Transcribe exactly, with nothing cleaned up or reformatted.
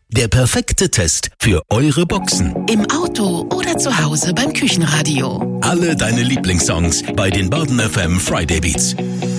Der perfekte Test für eure Boxen. Im Auto oder zu Hause beim Küchenradio. Alle deine Lieblingssongs bei den Baden F M Friday Beats.